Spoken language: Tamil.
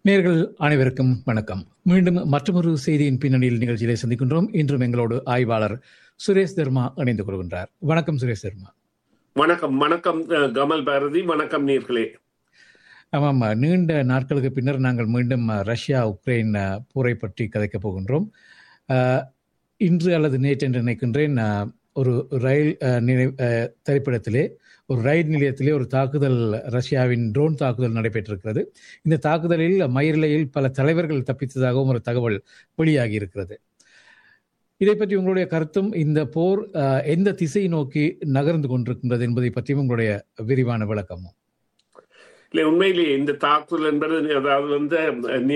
நேயர்கள் அனைவருக்கும் வணக்கம். மீண்டும் மற்றொரு செய்தியின் பின்னணியில் நிகழ்ச்சியிலே சந்திக்கின்றோம். இன்றும் எங்களோடு ஆய்வாளர் சுரேஷ் தர்மா இணைந்து கொள்கின்றார். வணக்கம் சுரேஷ் தர்மா. வணக்கம். வணக்கம் கமல் பாரதி. வணக்கம் நேயர்களே. ஆமாம், நீண்ட நாட்களுக்கு பின்னர் நாங்கள் மீண்டும் ரஷ்யா உக்ரைன் போரை பற்றி கதைக்கப் போகின்றோம். இன்று அல்லது நேற்று என்று நினைக்கின்றேன், ஒரு ரயில் திரைப்படத்திலே ஒரு ரயில் நிலையத்திலே ஒரு தாக்குதல், ரஷ்யாவின் ட்ரோன் தாக்குதல் நடைபெற்றிருக்கிறது. இந்த தாக்குதலில் மயிரிழையில் பல தலைவர்கள் தப்பித்ததாகவும் ஒரு தகவல் வெளியாகி இருக்கிறது. இதை பற்றி உங்களுடைய கருத்தும், இந்த போர் எந்த திசை நோக்கி நகர்ந்து கொண்டிருக்கின்றது என்பதை பற்றியும் உங்களுடைய விரிவான விளக்கமும். இல்லை, உண்மையிலேயே இந்த தாக்குதல் என்பது அதாவது